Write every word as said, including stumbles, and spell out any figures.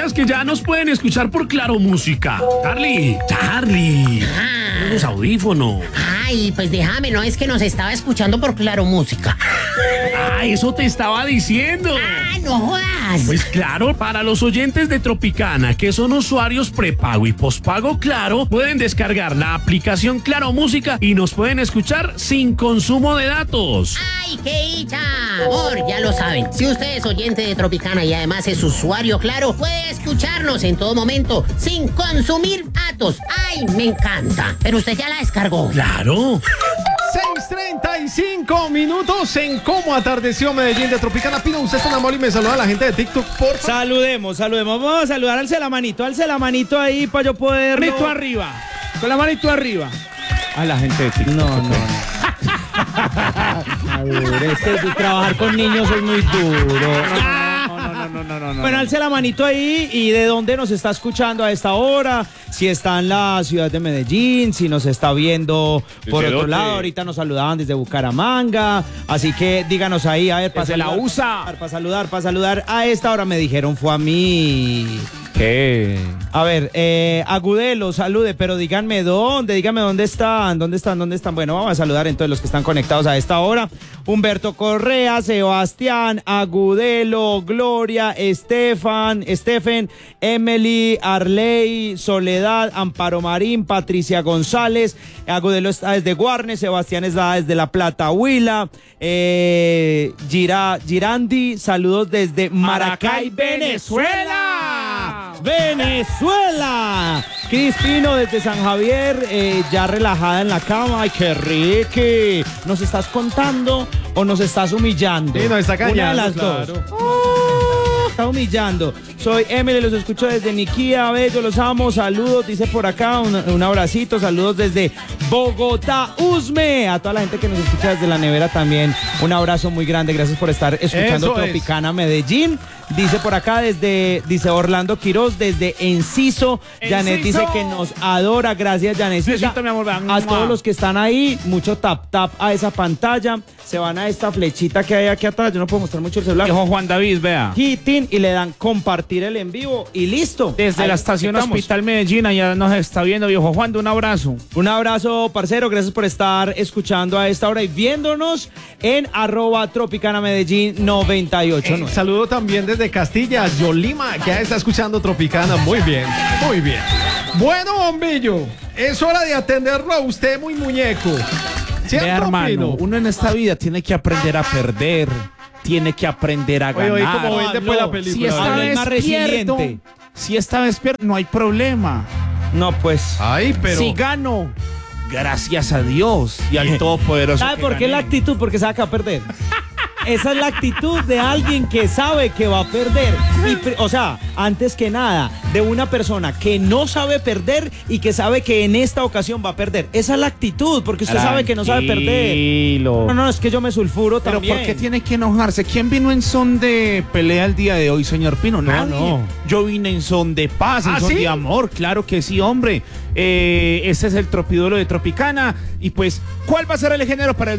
¿Sabías que ya nos pueden escuchar por Claro Música? Charlie, Charlie, Ah. los audífonos. Ay, pues déjame, no es que nos estaba escuchando por Claro Música. Ah, eso te estaba diciendo. Ah, no jodas. Pues claro, para los oyentes de Tropicana, que son usuarios prepago y pospago Claro, pueden descargar la aplicación Claro Música y nos pueden escuchar sin consumo de datos. ¡Ay, qué dicha! Amor, ya lo saben. Si usted es oyente de Tropicana y además es usuario Claro, puede escucharnos en todo momento sin consumir datos. ¡Ay, me encanta! Pero usted ya la descargó. Claro. seis treinta y cinco minutos en cómo atardeció Medellín de Tropicana. Pido usted es un amor y me saluda a la gente de TikTok, por favor. Saludemos, saludemos. Vamos a saludar, alce la manito, alce la manito ahí para yo poder. Manito arriba. Con la manito arriba. A la gente de TikTok. No, no, no. Es que trabajar con niños es muy duro. No, no, no, no, no, no. Bueno, alce la manito ahí y de dónde nos está escuchando a esta hora, si está en la ciudad de Medellín, si nos está viendo por ¿Desde otro dónde? lado. Ahorita nos saludaban desde Bucaramanga, así que díganos ahí, a ver, para Desde la saludar, U S A. para saludar, para saludar. A esta hora me dijeron, fue a mí. ¿Qué? A ver, eh, Agudelo, salude, pero díganme dónde, díganme dónde están, dónde están, dónde están. Bueno, vamos a saludar entonces los que están conectados a esta hora. Humberto Correa, Sebastián, Agudelo, Gloria, Estefan, Stephen, Emily, Arley, Soledad, Amparo Marín, Patricia González. Agudelo está desde Guarne, Sebastián está desde La Plata, Huila. Eh, Gira, Girandi, saludos desde Maracay, Venezuela. Venezuela. Crispino desde San Javier, eh, ya relajada en la cama. Ay, qué rico. ¿Nos estás contando o nos estás humillando? Sí, nos está Una de cañando, las claro. dos. Oh, está humillando. Soy Emily, los escucho desde Niquía, Bello, los amo. Saludos, dice por acá, un, un abracito. Saludos desde Bogotá, Usme. A toda la gente que nos escucha desde la nevera también, un abrazo muy grande. Gracias por estar escuchando Eso es. Tropicana Medellín. Dice por acá desde, dice Orlando Quiroz, desde Enciso. Janet Enciso. dice que nos adora. Gracias, Janet. Besito, mi amor. A todos los que están ahí, mucho tap tap a esa pantalla. Se van a esta flechita que hay aquí atrás. Yo no puedo mostrar mucho el celular. Dijo Juan David, vea. Hitin y le dan compartir el en vivo y listo. Desde Ahí la estación estamos. Hospital Medellín, allá nos está viendo, viejo Juan, de un abrazo. Un abrazo, parcero. Gracias por estar escuchando a esta hora y viéndonos en arroba Tropicana Medellín noventa y ocho Eh, nueve. saludo también desde Castilla, Yolima, que ya está escuchando Tropicana. Muy bien, muy bien. Bueno, bombillo, es hora de atenderlo a usted, muy muñeco. ¿Cierto, Vea, hermano, Pino? uno en esta vida tiene que aprender a perder, tiene que aprender a Oye, ganar. oye, como ven después la Si película. esta Habla, es vez más pierdo, resiliente. si esta vez pierdo, no hay problema. No, pues. Ay, pero... Si gano, gracias a Dios y al Todopoderoso. ¿Sabe que por qué gané. la actitud? Porque sabe que va a perder. Esa es la actitud de alguien que sabe que va a perder. Y, pri- o sea, antes que nada, de una persona que no sabe perder y que sabe que en esta ocasión va a perder. Esa es la actitud, porque usted sabe que no sabe perder. Tranquilo. No, no, es que yo me sulfuro Pero también. ¿por qué tiene que enojarse? ¿Quién vino en son de pelea el día de hoy, señor Pino? Nadie. no. Yo vine en son de paz, en ¿Ah, son sí? de amor. Claro que sí, hombre. Eh, este es el tropidolo de Tropicana. Y pues, ¿cuál va a ser el género para el